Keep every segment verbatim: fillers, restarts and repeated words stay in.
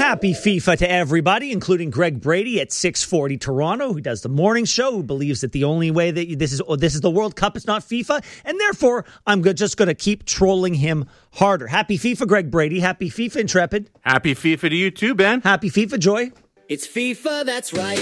happy FIFA to everybody, including Greg Brady at six forty Toronto, who does the morning show, who believes that the only way that this is oh, this is the World Cup, it's not FIFA, and therefore I'm go- just going to keep trolling him harder. Happy FIFA, Greg Brady. Happy FIFA, Intrepid. Happy FIFA to you too, Ben. Happy FIFA, Joy. It's FIFA, that's right.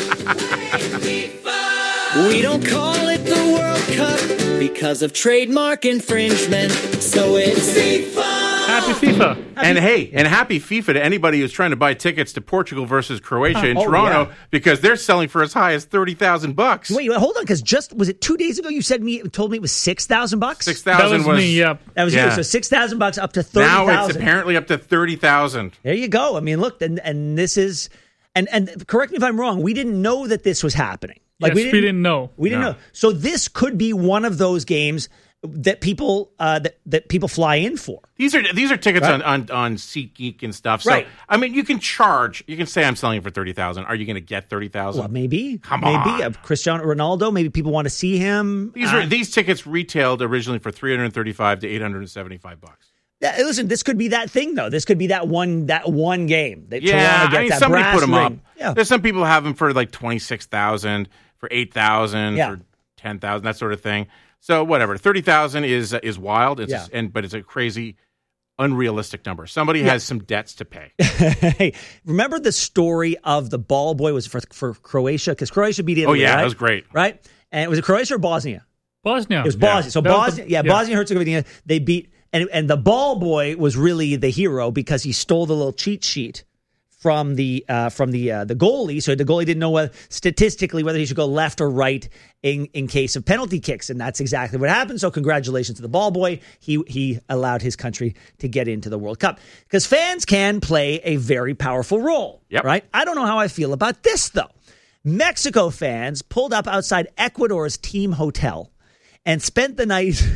FIFA. We don't call it the World Cup because of trademark infringement, so it's FIFA. Happy FIFA. Happy and hey, and happy FIFA to anybody who's trying to buy tickets to Portugal versus Croatia in oh, Toronto yeah. because they're selling for as high as thirty thousand bucks. Wait, hold on, because just was it two days ago? You said me told me it was six thousand bucks. Six thousand That was, was me. Yeah, that was yeah. you. So six thousand bucks up to thirty now thousand. it's apparently up to thirty thousand. There you go. I mean, look, and and this is, and and correct me if I'm wrong. We didn't know that this was happening. Like yes, we, didn't, we didn't know. We didn't no. know. So this could be one of those games that people uh, that that people fly in for. These are these are tickets right? on, on on SeatGeek and stuff. So right. I mean, you can charge. You can say I'm selling for thirty thousand. Are you going to get thirty thousand? Well, maybe. Come maybe. on, uh, Cristiano Ronaldo. Maybe people want to see him. These uh, are these tickets retailed originally for three hundred thirty-five to eight hundred seventy-five bucks. Yeah, listen, this could be that thing though. This could be that one that one game that yeah, Toronto gets I mean, that somebody brass put them ring. up. Yeah. There's some people have them for like twenty-six thousand, for eight thousand, yeah. for ten thousand, that sort of thing. So whatever, thirty thousand is uh, is wild. It's yeah. and but it's a crazy, unrealistic number. Somebody yeah. has some debts to pay. Hey, remember the story of the ball boy was for for Croatia because Croatia beat Italy. Oh yeah, right? that was great. Right, and was it Croatia or Bosnia? Bosnia. It was Bosnia. Yeah. So That was Bosnia, the- yeah, yeah. Bosnia Herzegovina. They beat, and and the ball boy was really the hero because he stole the little cheat sheet from the uh, from the uh, the goalie. So the goalie didn't know what, statistically whether he should go left or right in, in case of penalty kicks, and that's exactly what happened. So congratulations to the ball boy. He he allowed his country to get into the World Cup because fans can play a very powerful role. Yep. Right. I don't know how I feel about this though. Mexico fans pulled up outside Ecuador's team hotel and spent the night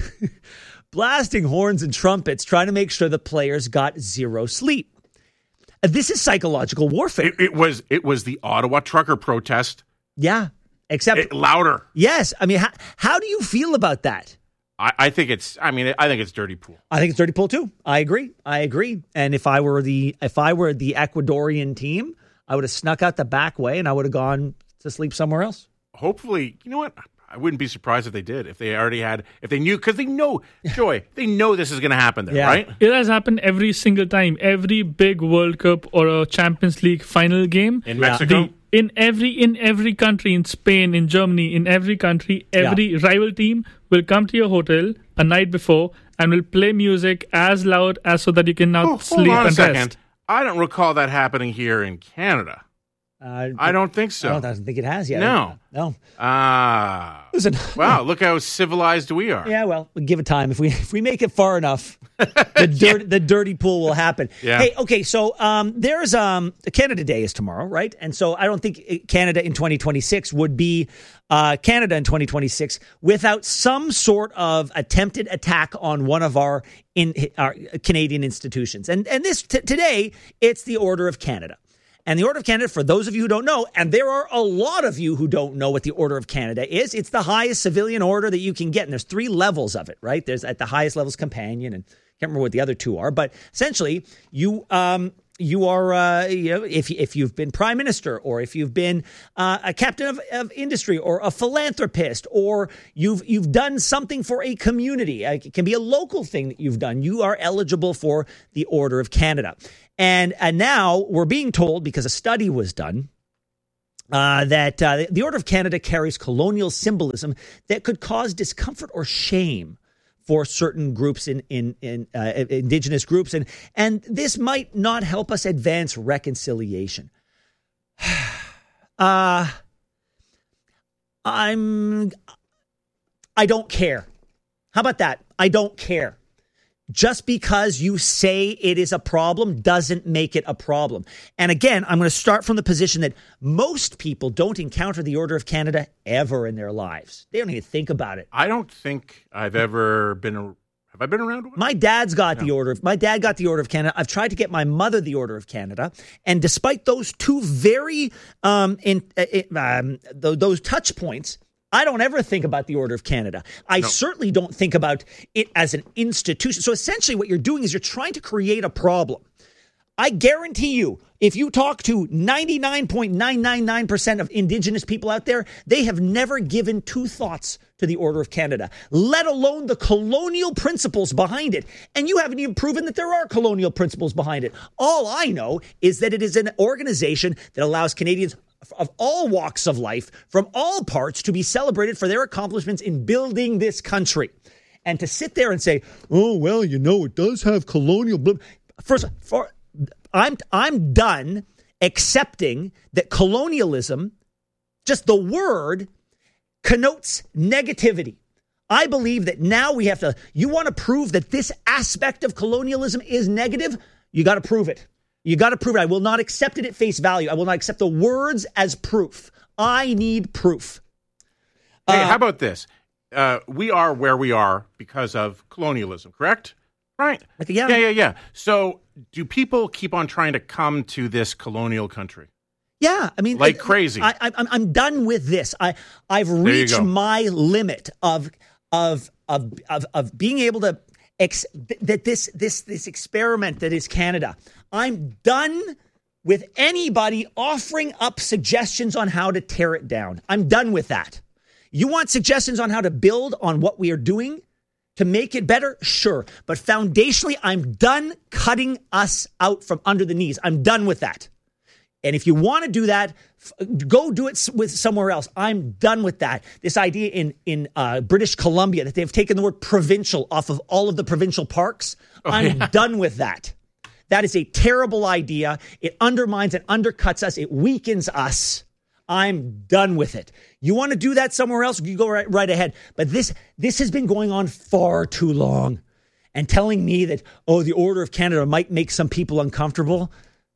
blasting horns and trumpets, trying to make sure the players got zero sleep. This is psychological warfare. It, it was it was the Ottawa trucker protest. Yeah, except It, louder. yes. I mean, how, how do you feel about that? I, I think it's. I mean, I think it's dirty pool. I think it's dirty pool too. I agree. I agree. And if I were the if I were the Ecuadorian team, I would have snuck out the back way and I would have gone to sleep somewhere else. Hopefully, you know what? I wouldn't be surprised if they did. If they already had, if they knew, because they know, Joy, they know this is going to happen there, Yeah. right? It has happened every single time. Every big World Cup or a Champions League final game. In Yeah. Mexico. The, in every in every country, in Spain, in Germany, in every country, every rival team will come to your hotel a night before and will play music as loud as so that you can now Oh, hold sleep on a and second. rest. I don't recall that happening here in Canada. Uh, I don't think I so. don't, I don't think it has yet. No. No. Ah. Listen. Wow, look how civilized we are. Yeah, well, we'll give it time. If we if we make it far enough, the dirt the dirty pool will happen. Yeah. Hey, okay, so um, there's um, Canada Day is tomorrow, right? And so I don't think Canada in twenty twenty-six would be uh, Canada in twenty twenty-six without some sort of attempted attack on one of our in our Canadian institutions. And and this t- today, it's the Order of Canada. And the Order of Canada, for those of you who don't know, and there are a lot of you who don't know what the Order of Canada is, it's the highest civilian order that you can get. And there's three levels of it, right? There's at the highest level's companion, and I can't remember what the other two are. But essentially, you um, you are, uh, you know, if, if you've been prime minister, or if you've been uh, a captain of, of industry, or a philanthropist, or you've you've done something for a community, it can be a local thing that you've done, you are eligible for the Order of Canada. And, and now we're being told, because a study was done, uh, that uh, the Order of Canada carries colonial symbolism that could cause discomfort or shame for certain groups in in, in uh, Indigenous groups, and and this might not help us advance reconciliation. uh, I'm. I don't care. How about that? I don't care. Just because you say it is a problem doesn't make it a problem. And again, I'm going to start from the position that most people don't encounter the Order of Canada ever in their lives. They don't even think about it. I don't think I've ever been. A, have I been around one? My dad's got No. the Order of my dad got the Order of Canada. I've tried to get my mother the Order of Canada, and despite those two very um, in, uh, um th- those touch points, I don't ever think about the Order of Canada. I No. certainly don't think about it as an institution. So essentially what you're doing is you're trying to create a problem. I guarantee you, if you talk to ninety-nine point nine nine nine percent of Indigenous people out there, they have never given two thoughts to the Order of Canada, let alone the colonial principles behind it. And you haven't even proven that there are colonial principles behind it. All I know is that it is an organization that allows Canadians of all walks of life, from all parts, to be celebrated for their accomplishments in building this country. And to sit there and say, oh, well, you know, it does have colonial... Bl-. First, for... I'm I'm done accepting that colonialism, just the word, connotes negativity. I believe that now we have to, you want to prove that this aspect of colonialism is negative? You got to prove it. You got to prove it. I will not accept it at face value. I will not accept the words as proof. I need proof. Hey, Uh, how about this? Uh, we are where we are because of colonialism, correct? Right. Like, yeah. yeah, yeah, yeah. So do people keep on trying to come to this colonial country? Yeah, I mean, Like I- crazy. I, I, I'm I'm done with this. I I've you reached go. my limit of of of of of being able to ex- that this this this experiment that is Canada. I'm done with anybody offering up suggestions on how to tear it down. I'm done with that. You want suggestions on how to build on what we are doing to make it better? Sure. But foundationally, I'm done cutting us out from under the knees. I'm done with that. And if you want to do that, f- go do it s- with somewhere else. I'm done with that. This idea in, in uh, British Columbia that they've taken the word provincial off of all of the provincial parks. I'm done with that. That is a terrible idea. It undermines and undercuts us. It weakens us. I'm done with it. You want to do that somewhere else? You go right, right ahead. But this this has been going on far too long. And telling me that, oh, the Order of Canada might make some people uncomfortable.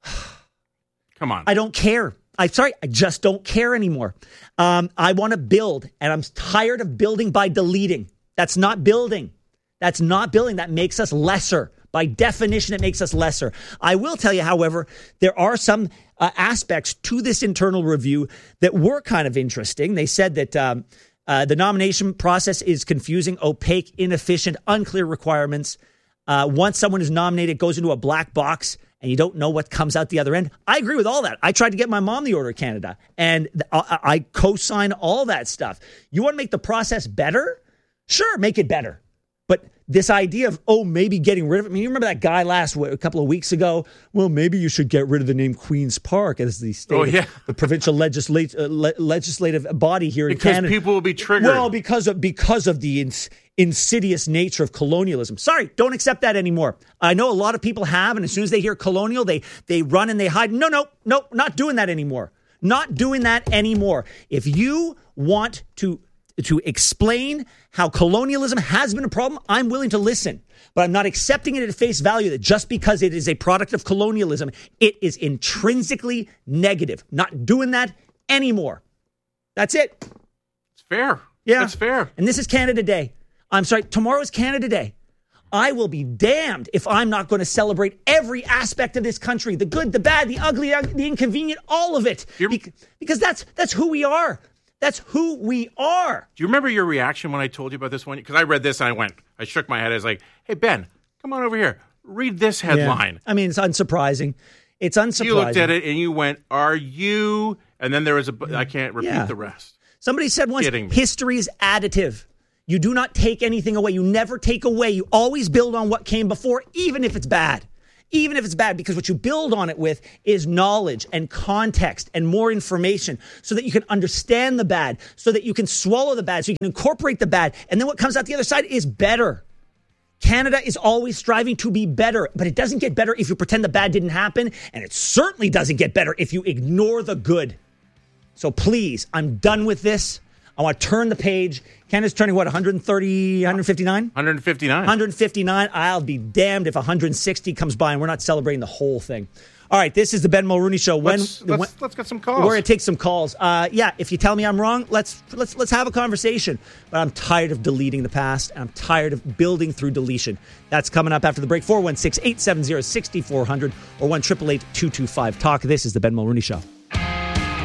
Come on. I don't care. I'm sorry. I just don't care anymore. Um, I want to build, and I'm tired of building by deleting. That's not building. That's not building. That makes us lesser. By definition, it makes us lesser. I will tell you, however, there are some uh, aspects to this internal review that were kind of interesting. They said that um, uh, the nomination process is confusing, opaque, inefficient, unclear requirements. Uh, once someone is nominated, it goes into a black box, and you don't know what comes out the other end. I agree with all that. I tried to get my mom the Order of Canada, and I, I co-sign all that stuff. You want to make the process better? Sure, make it better. But this idea of, oh, maybe getting rid of it. I mean, you remember that guy last a couple of weeks ago? Well, maybe you should get rid of the name Queen's Park as the state, Oh, yeah. the provincial legislate, uh, le- legislative body here in Because Canada. people will be triggered. Well, because of because of the ins- insidious nature of colonialism. Sorry, don't accept that anymore. I know a lot of people have, and as soon as they hear colonial, they they run and they hide. No, no, no, not doing that anymore. Not doing that anymore. If you want to to explain how colonialism has been a problem, I'm willing to listen. But I'm not accepting it at face value that just because it is a product of colonialism, it is intrinsically negative. Not doing that anymore. That's it. It's fair. Yeah. That's fair. And this is Canada Day. I'm sorry, tomorrow is Canada Day. I will be damned if I'm not going to celebrate every aspect of this country, the good, the bad, the ugly, the inconvenient, all of it. You're- Bec- because that's that's who we are. That's who we are. Do you remember your reaction when I told you about this one? Because I read this and I went, I shook my head. I was like, hey, Ben, come on over here. Read this headline. I mean, it's unsurprising. It's unsurprising. You looked at it and you went, are you? And then there was a, I can't repeat Yeah. the rest. Somebody said once, Kidding me. history is additive. You do not take anything away. You never take away. You always build on what came before, even if it's bad. Even if it's bad, because what you build on it with is knowledge and context and more information so that you can understand the bad, so that you can swallow the bad, so you can incorporate the bad. And then what comes out the other side is better. Canada is always striving to be better, but it doesn't get better if you pretend the bad didn't happen. And it certainly doesn't get better if you ignore the good. So please, I'm done with this. I want to turn the page. Canada's turning, what, one thirty, one fifty-nine? one fifty-nine. one fifty-nine. I'll be damned if one sixty comes by and we're not celebrating the whole thing. All right, this is the Ben Mulrooney Show. When, Let's, when let's, let's get some we're calls. going to take some calls. Uh, yeah, if you tell me I'm wrong, let's let's let's have a conversation. But I'm tired of deleting the past, and I'm tired of building through deletion. That's coming up after the break. four one six, eight seven zero, six four zero zero or one eight eight eight, two two five, talk. This is the Ben Mulrooney Show.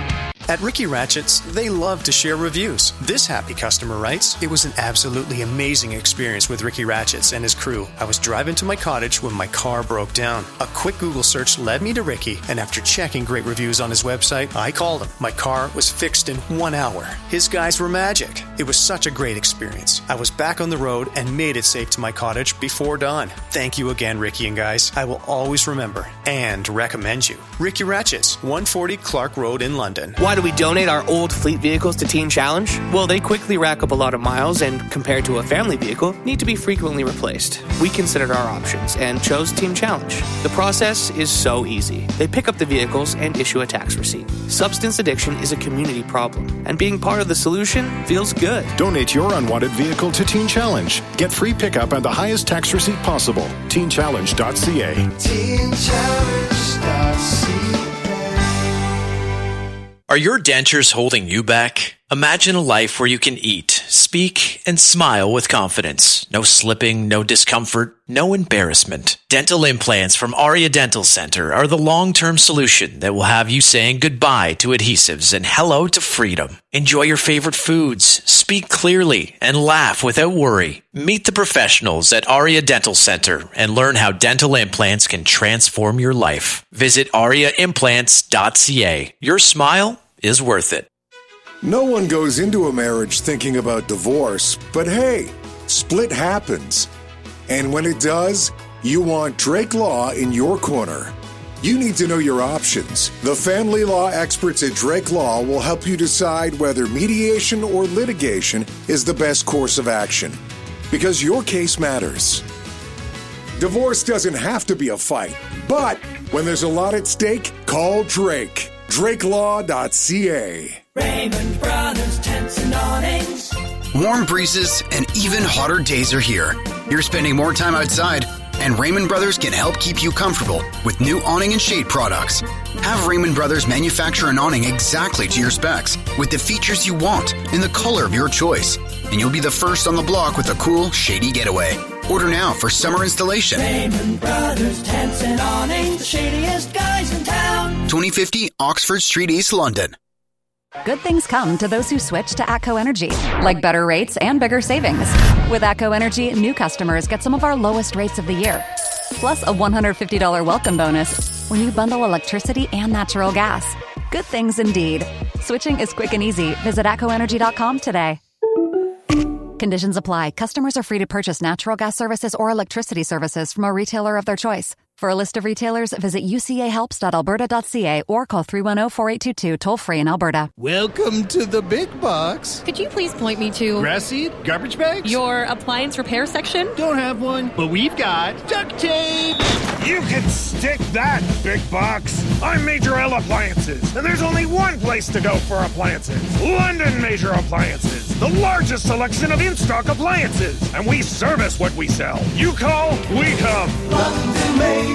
At Ricky Ratchets, they love to share reviews. This happy customer writes, "It was an absolutely amazing experience with Ricky Ratchets and his crew. I was driving to my cottage when my car broke down. A quick Google search led me to Ricky, and after checking great reviews on his website, I called him. My car was fixed in one hour. His guys were magic. It was such a great experience. I was back on the road and made it safe to my cottage before dawn. Thank you again, Ricky and guys. I will always remember and recommend you. Ricky Ratchets, one forty Clark Road in London." Why do we donate our old fleet vehicles to Teen Challenge? Well, they quickly rack up a lot of miles and, compared to a family vehicle, need to be frequently replaced. We considered our options and chose Teen Challenge. The process is so easy. They pick up the vehicles and issue a tax receipt. Substance addiction is a community problem, and being part of the solution feels good. Donate your unwanted vehicle to Teen Challenge. Get free pickup and the highest tax receipt possible. teen challenge dot c a. teen challenge dot c a. Are your dentures holding you back? Imagine a life where you can eat, speak, and smile with confidence. No slipping, no discomfort, no embarrassment. Dental implants from Aria Dental Center are the long-term solution that will have you saying goodbye to adhesives and hello to freedom. Enjoy your favorite foods, speak clearly, and laugh without worry. Meet the professionals at Aria Dental Center and learn how dental implants can transform your life. Visit aria implants dot c a. Your smile is worth it. No one goes into a marriage thinking about divorce, but hey, split happens. And when it does, you want Drake Law in your corner. You need to know your options. The family law experts at Drake Law will help you decide whether mediation or litigation is the best course of action. Because your case matters. Divorce doesn't have to be a fight, but when there's a lot at stake, call Drake. drake law dot c a. Raymond Brothers Tents and Awnings. Warm breezes and even hotter days are here. You're spending more time outside, and Raymond Brothers can help keep you comfortable with new awning and shade products. Have Raymond Brothers manufacture an awning exactly to your specs with the features you want in the color of your choice, and you'll be the first on the block with a cool, shady getaway. Order now for summer installation. Raymond Brothers Tents and Awnings, the shadiest guys in town. twenty fifty Oxford Street, East London. Good things come to those who switch to ATCO Energy, like better rates and bigger savings. With ATCO Energy, new customers get some of our lowest rates of the year, plus a one hundred fifty dollars welcome bonus when you bundle electricity and natural gas. Good things indeed. Switching is quick and easy. Visit atco energy dot com today. Conditions apply. Customers are free to purchase natural gas services or electricity services from a retailer of their choice. For a list of retailers, visit u c a helps dot alberta dot c a or call three one zero, four eight two two, toll-free in Alberta. Welcome to the big box. Could you please point me to... Grass seed? Garbage bags? Your appliance repair section? Don't have one, but we've got duct tape. You can stick that, big box. I'm Major L Appliances, and there's only one place to go for appliances. London Major Appliances, the largest selection of in-stock appliances, and we service what we sell. You call, we come. London Major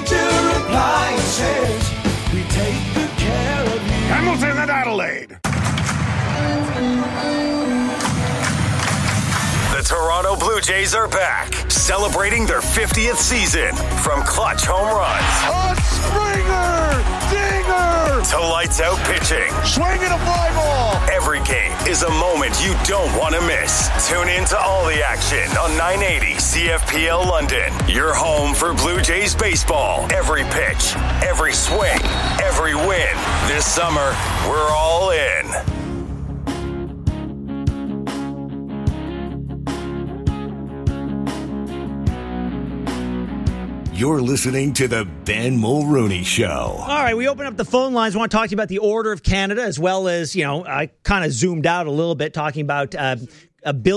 Appliances, we take good care of you. Hamilton and Adelaide. The Toronto Blue Jays are back, celebrating their fiftieth season. From clutch home runs, a Springer, dinger, to lights out pitching, swinging a fly ball. Every game is a moment you don't want to miss. Tune in to all the action on nine eighty C F P L London. Your home for Blue Jays baseball. Every pitch, every swing, every win. This summer, we're all in. You're listening to the Ben Mulrooney Show. All right, we open up the phone lines. I want to talk to you about the Order of Canada, as well as, you know, I kind of zoomed out a little bit talking about uh, a bill.